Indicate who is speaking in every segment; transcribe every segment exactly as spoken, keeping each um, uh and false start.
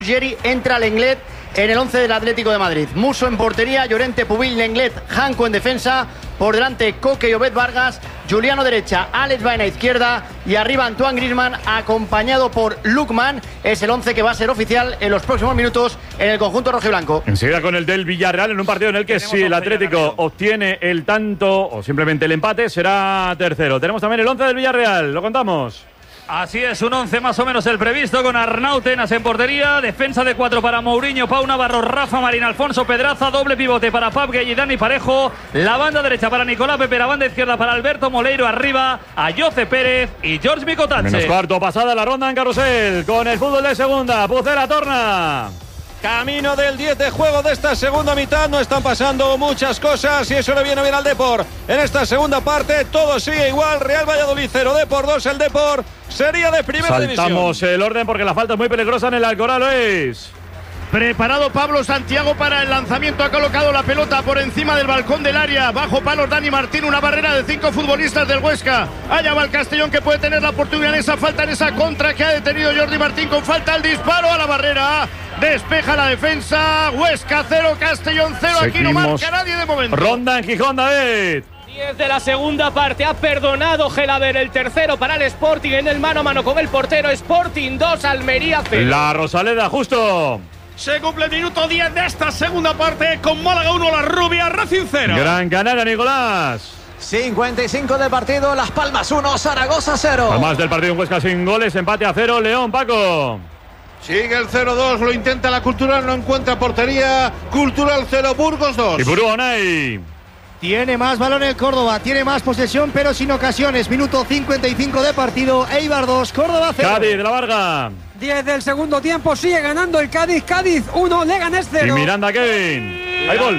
Speaker 1: Jerry entra Lenglet en el once del Atlético de Madrid. Musso en portería, Llorente, Pubil, Lenglet, Janko en defensa. Por delante Coque y Obed Vargas, Juliano derecha, Alex Baena izquierda y arriba Antoine Griezmann acompañado por Lookman. Es el once que va a ser oficial en los próximos minutos en el conjunto rojiblanco.
Speaker 2: Enseguida con el del Villarreal en un partido en el que si el Atlético obtiene el tanto o simplemente el empate será tercero. Tenemos también el once del Villarreal, lo contamos.
Speaker 3: Así es, un once más o menos el previsto con Arnau Tenas en portería, defensa de cuatro para Mourinho, Pau Navarro, Rafa Marín, Alfonso Pedraza, doble pivote para Pab Gueye y Dani Parejo, la banda derecha para Nicolás Pepe, la banda izquierda para Alberto Moleiro, arriba a Jose Pérez y George Micotache.
Speaker 2: Menos cuarto, pasada la ronda en Carrusel con el fútbol de segunda, Pucela torna.
Speaker 4: Camino del diez de juego de esta segunda mitad, no están pasando muchas cosas y eso le viene bien al Depor. En esta segunda parte todo sigue igual, Real Valladolid cero, Depor dos, el Depor sería de primera división.
Speaker 2: Saltamos el orden porque la falta es muy peligrosa en el Alcoraz, Luis.
Speaker 5: Preparado Pablo Santiago para el lanzamiento, ha colocado la pelota por encima del balcón del área, bajo palos Dani Martín, una barrera de cinco futbolistas del Huesca. Allá va el Castellón que puede tener la oportunidad en esa falta, en esa contra que ha detenido Jordi Martín con falta, el disparo a la barrera. Despeja la defensa, Huesca cero, Castellón cero, aquí no marca nadie de momento.
Speaker 2: Ronda en Gijón, David.
Speaker 6: diez de la segunda parte, ha perdonado Gelaber, el tercero para el Sporting en el mano a mano con el portero. Sporting dos, Almería cero.
Speaker 2: La Rosaleda, justo.
Speaker 5: Se cumple el minuto diez de esta segunda parte con Málaga uno, la Rubia, Racing cero.
Speaker 2: Gran Canaria, Nicolás.
Speaker 7: cincuenta y cinco del partido, Las Palmas uno, Zaragoza cero.
Speaker 2: Además del partido en Huesca sin goles, empate a cero, León, Paco.
Speaker 8: Sigue el cero dos, lo intenta la Cultural, no encuentra portería. Cultural cero, Burgos dos.
Speaker 2: Y Burú, Onay.
Speaker 1: Tiene más balón el Córdoba, tiene más posesión pero sin ocasiones. Minuto cincuenta y cinco de partido, Eibar dos, Córdoba cero.
Speaker 2: Cádiz de la Varga.
Speaker 9: diez del segundo tiempo, sigue ganando el Cádiz, Cádiz uno, Leganés cero.
Speaker 2: Y Miranda, Kevin. Hay gol.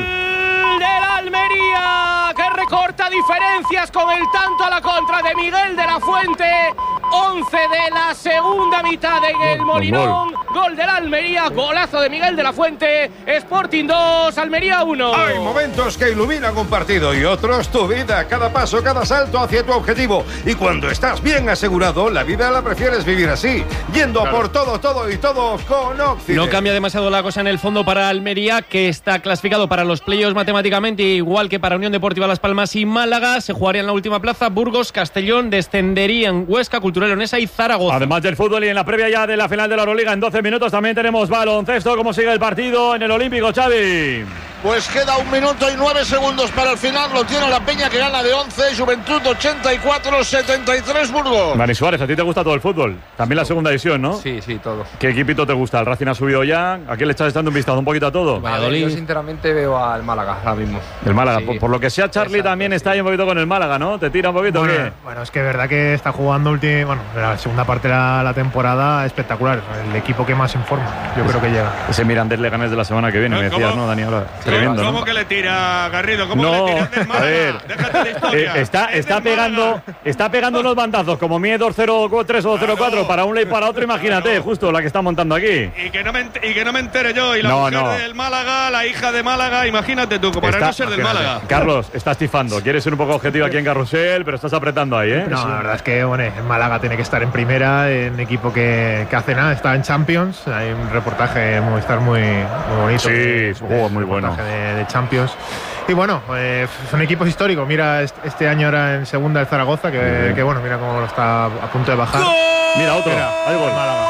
Speaker 6: Del Almería, que recorta diferencias con el tanto a la contra de Miguel de la Fuente. once de la segunda mitad en el Molinón. Gol del Almería, golazo de Miguel de la Fuente. Sporting dos, Almería uno.
Speaker 8: Hay momentos que iluminan un partido y otros tu vida. Cada paso, cada salto hacia tu objetivo. Y cuando estás bien asegurado, la vida la prefieres vivir así, yendo claro. por todo, todo y todo con Occident.
Speaker 10: No cambia demasiado la cosa en el fondo para Almería, que está clasificado para los playoffs matemáticamente, igual que para Unión Deportiva Las Palmas y Málaga. Se jugaría en la última plaza. Burgos, Castellón descenderían Huesca, Cultural Leonesa y Zaragoza.
Speaker 2: Además del fútbol y en la previa ya de la final de la Euroliga en doce minutos también tenemos baloncesto. ¿Cómo sigue el partido en el Olímpico, Xavi?
Speaker 11: Pues queda un minuto y nueve segundos para el final. Lo tiene la Peña, que gana de once. Juventud ochenta y cuatro setenta y tres Burgos.
Speaker 2: Dani Suárez, a ti te gusta todo el fútbol. También la segunda división, ¿no?
Speaker 12: Sí, sí, todo.
Speaker 2: ¿Qué equipito te gusta? ¿El Racing ha subido ya? ¿A quién le estás echando un vistazo un poquito a todo?
Speaker 12: Valladolid. Yo sinceramente veo al Málaga ahora mismo.
Speaker 2: El Málaga,
Speaker 12: sí.
Speaker 2: por, por lo que sea, Charlie Exacto, también sí. está ahí un poquito con el Málaga, ¿no? ¿Te tira un poquito?
Speaker 13: Bueno,
Speaker 2: ¿qué?
Speaker 13: bueno, es que es verdad que está jugando ulti, bueno, la segunda parte de la, la temporada espectacular. El equipo que más informa, yo creo que llega.
Speaker 2: Ese Mirandés Leganés de la semana que viene, me decías, ¿no, Dani? Ahora,
Speaker 5: sí,
Speaker 2: tremendo,
Speaker 5: ¿Cómo
Speaker 2: ¿no?
Speaker 5: que le tira Garrido? ¿Cómo
Speaker 2: no,
Speaker 5: que le tira del Málaga?
Speaker 2: A ver,
Speaker 5: déjate de historia.
Speaker 2: Eh, está, está pegando, está pegando unos bandazos como Mie dos cero tres o dos cero cuatro claro. para un ley para otro, imagínate, claro. justo la que está montando aquí.
Speaker 5: Y que no me, y que no me entere yo, y la
Speaker 2: no,
Speaker 5: mujer
Speaker 2: no.
Speaker 5: del Málaga, la hija de Málaga, imagínate tú, para está, no ser del Málaga.
Speaker 2: Carlos, estás tifando, quieres ser un poco objetivo aquí en Carrusel, pero estás apretando ahí, ¿eh?
Speaker 13: No, la verdad es que, bueno, el Málaga tiene que estar en primera, en equipo que, que hace nada, está en Champions, hay un reportaje en Movistar muy, muy bonito.
Speaker 2: Sí, es un juego muy bueno.
Speaker 13: De, de Champions. Y bueno, eh, son equipos históricos. Mira, este año era en segunda el Zaragoza, que, mm. que bueno, mira cómo está a punto de bajar.
Speaker 2: ¡Gol! Mira, otro. Mira, hay gol.
Speaker 5: Málaga.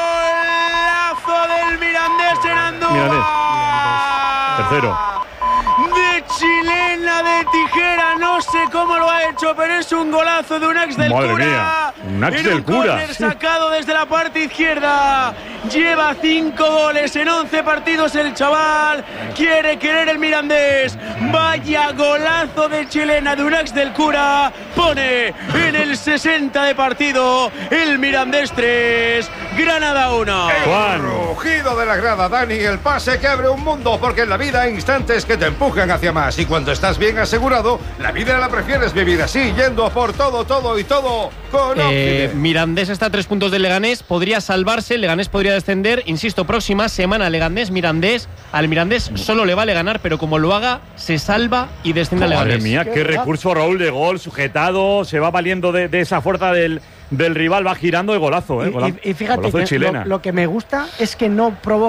Speaker 5: Golazo del Mirandés en Andújar.
Speaker 2: Mirandés. Tercero.
Speaker 5: De chilena de tijera, no sé cómo lo ha hecho, pero es un golazo de un ex del
Speaker 2: Madre
Speaker 5: Cura.
Speaker 2: Mía, un ex del
Speaker 5: un
Speaker 2: Cura.
Speaker 5: Sí. Sacado desde la parte izquierda. Lleva cinco goles en once partidos el chaval. Quiere querer el Mirandés. Vaya golazo de chilena de un ex del Cura. Pone en el sesenta de partido el Mirandés tres, Granada uno.
Speaker 8: El rugido de la grada, Dani, el pase que abre un mundo, porque en la vida hay instantes que te empujan hacia más, y cuando estás bien asegurado, la vida la prefieres vivir así, yendo por todo, todo y todo con
Speaker 10: eh, Mirandés está a tres puntos del Leganés, podría salvarse, Leganés podría descender, insisto, próxima semana Leganés, Mirandés, al Mirandés solo le vale ganar, pero como lo haga, se salva y desciende al Leganés.
Speaker 2: Madre mía, qué, qué recurso, Raúl, de gol, sujetado, se va valiendo de, de esa fuerza del del rival, va girando de golazo, ¿eh?
Speaker 14: Y, y, y fíjate
Speaker 2: golazo
Speaker 14: que
Speaker 2: chilena.
Speaker 14: lo, lo que me gusta es que no provoca